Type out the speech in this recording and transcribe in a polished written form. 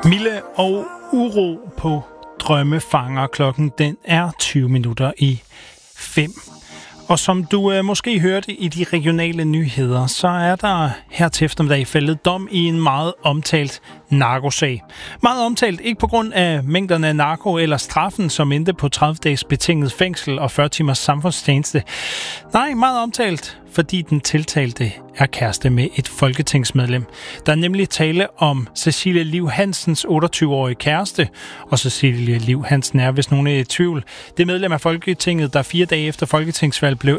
Mille og uro på Drømmefanger. Klokken den er 5:20. Og som du måske hørte i de regionale nyheder, så er der her til eftermiddag faldet dom i en meget omtalt narkosag. Meget omtalt ikke på grund af mængderne af narko eller straffen, som endte på 30 dages betinget fængsel og 40 timers samfundstjeneste. Nej, meget omtalt, fordi den tiltalte er kæreste med et folketingsmedlem. Der er nemlig tale om Cecilie Liv Hansens 28-årige kæreste, og Cecilie Liv Hansen er, hvis nogen er i tvivl, det medlem af Folketinget, der 4 dage efter folketingsvalg blev